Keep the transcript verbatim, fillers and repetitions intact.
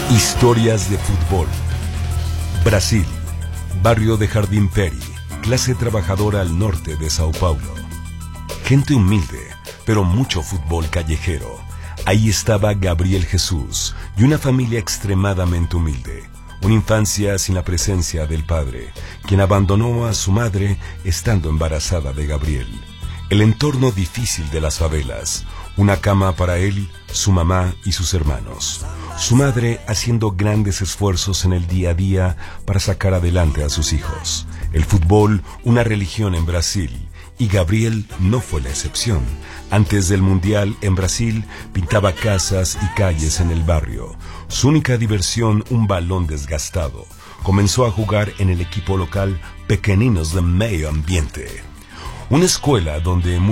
Historias de fútbol. Brasil, barrio de Jardim Peri, clase trabajadora al norte de Sao Paulo. Gente humilde, pero mucho fútbol callejero. Ahí estaba Gabriel Jesús y una familia extremadamente humilde. Una infancia sin la presencia del padre, quien abandonó a su madre estando embarazada de Gabriel. El entorno difícil de las favelas, una cama para él, su mamá y sus hermanos. Su madre haciendo grandes esfuerzos en el día a día para sacar adelante a sus hijos. El fútbol, una religión en Brasil, y Gabriel no fue la excepción. Antes del Mundial en Brasil, pintaba casas y calles en el barrio. Su única diversión, un balón desgastado. Comenzó a jugar en el equipo local Pequeninos de Medio Ambiente, una escuela donde